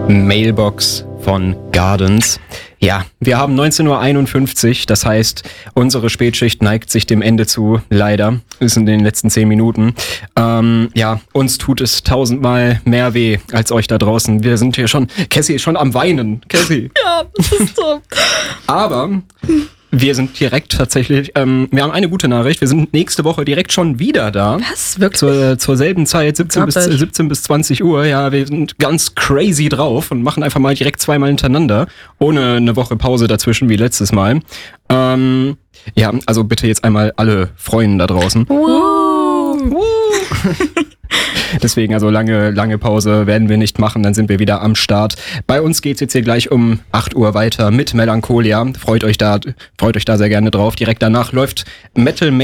Mailbox von Gardens. Ja, wir haben 19:51 Uhr, das heißt, unsere Spätschicht neigt sich dem Ende zu, leider. Ist in den letzten 10 Minuten. Uns tut es 1000-mal mehr weh als euch da draußen. Wir sind hier schon, Cassie ist schon am Weinen. Cassie. Ja, das ist so. Aber wir sind direkt tatsächlich, wir haben eine gute Nachricht, wir sind nächste Woche direkt schon wieder da. Was? Wirklich? Zur selben Zeit, 17 bis 20 Uhr. Ja, wir sind ganz crazy drauf und machen einfach mal direkt 2-mal hintereinander, ohne eine Woche Pause dazwischen wie letztes Mal. Also bitte jetzt einmal alle freuen da draußen. Deswegen, also lange Pause werden wir nicht machen, dann sind wir wieder am Start. Bei uns geht's jetzt hier gleich um 8 Uhr weiter mit Melancholia. Freut euch da sehr gerne drauf. Direkt danach läuft Metal